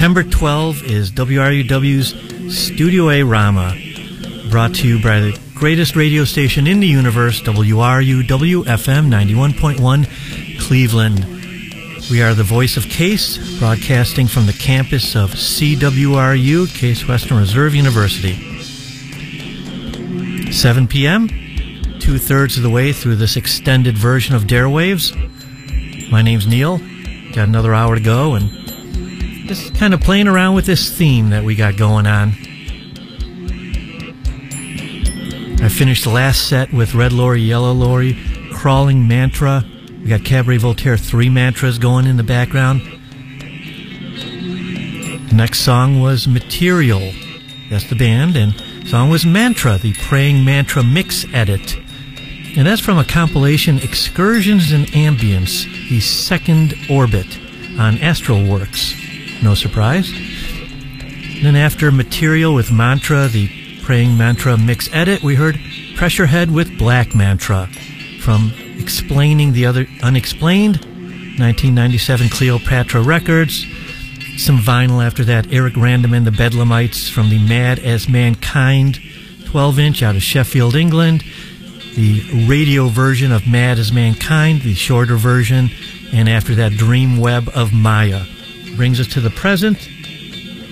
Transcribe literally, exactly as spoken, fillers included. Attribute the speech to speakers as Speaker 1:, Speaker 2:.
Speaker 1: September twelfth is W R U W's Studio A Rama, brought to you by the greatest radio station in the universe, W R U W F M ninety-one point one, Cleveland. We are the voice of Case, broadcasting from the campus of C W R U, Case Western Reserve University. seven p.m., two-thirds of the way through this extended version of Dare Waves. My name's Neil. Got another hour to go, and just kind of playing around with this theme that we got going on. I finished the last set with Red Lorry, Yellow Lorry, Crawling Mantra. We got Cabaret Voltaire three mantras going in the background. The next song was Material. That's the band. And the song was Mantra, the Praying Mantra mix edit. And that's from a compilation, Excursions in Ambience, the second orbit on Astral Works. No surprise. And then after Material with Mantra, the Praying Mantra mix edit, we heard Pressure Head with Black Mantra from Explaining the Other Unexplained, nineteen ninety-seven Cleopatra Records. Some vinyl after that, Eric Random and the Bedlamites from the Mad as Mankind twelve inch out of Sheffield, England. The radio version of Mad as Mankind, the shorter version, and after that, Dream Web of Maya. Brings us to the present.